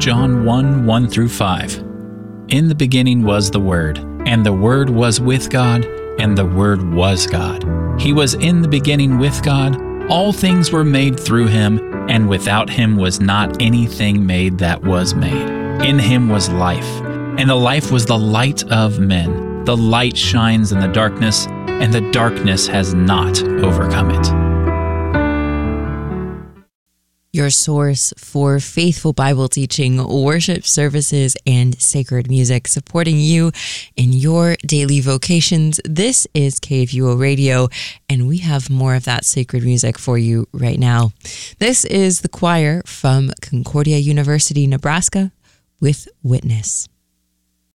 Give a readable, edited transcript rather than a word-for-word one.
John 1 through 5. In the beginning was the Word, and the Word was with God, and the Word was God. He was in the beginning with God. All things were made through him, and without him was not anything made that was made. In him was life, and the life was the light of men. The light shines in the darkness, and the darkness has not overcome it. Your source for faithful Bible teaching, worship services, and sacred music, supporting you in your daily vocations. This is KFUO Radio, and we have more of that sacred music for you right now. This is the choir from Concordia University, Nebraska, with Witness.